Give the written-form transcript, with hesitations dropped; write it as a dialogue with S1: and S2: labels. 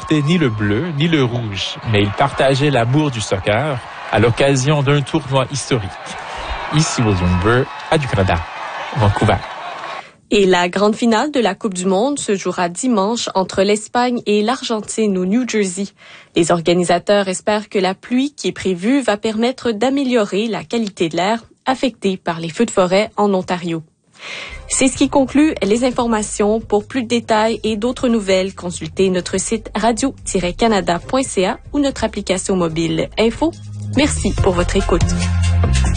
S1: portaient ni le bleu ni le rouge, mais ils partageaient l'amour du soccer à l'occasion d'un tournoi historique. Ici William Burr, Radio-Canada, Vancouver.
S2: Et la grande finale de la Coupe du Monde se jouera dimanche entre l'Espagne et l'Argentine au New Jersey. Les organisateurs espèrent que la pluie qui est prévue va permettre d'améliorer la qualité de l'air affectée par les feux de forêt en Ontario. C'est ce qui conclut les informations. Pour plus de détails et d'autres nouvelles, consultez notre site radio-canada.ca ou notre application mobile Info. Merci pour votre écoute.